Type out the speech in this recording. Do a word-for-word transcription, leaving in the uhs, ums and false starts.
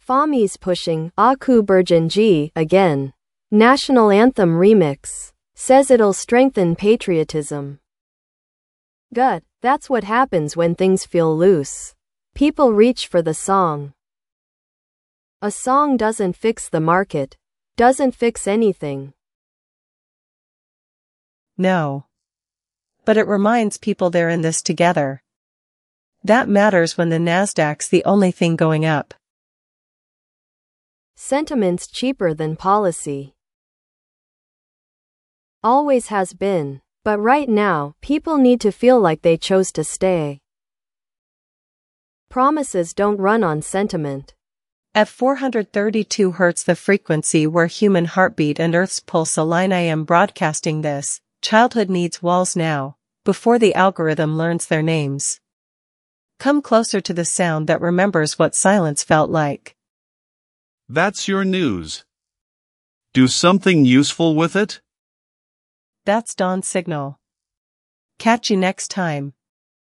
Fami's pushing Aku Berjanji again. National Anthem remix. Says it'll strengthen patriotism. Gut, that's what happens when things feel loose. People reach for the song. A song doesn't fix the market. Doesn't fix anything. No. But it reminds people they're in this together. That matters when the Nasdaq's the only thing going up. Sentiment's cheaper than policy. Always has been. But right now, people need to feel like they chose to stay. Promises don't run on sentiment. At four hundred thirty-two hertz, the frequency where human heartbeat and Earth's pulse align, I am broadcasting this. Childhood needs walls now, before the algorithm learns their names. Come closer to the sound that remembers what silence felt like. That's your news. Do something useful with it. That's Dawn Signal. Catch you next time.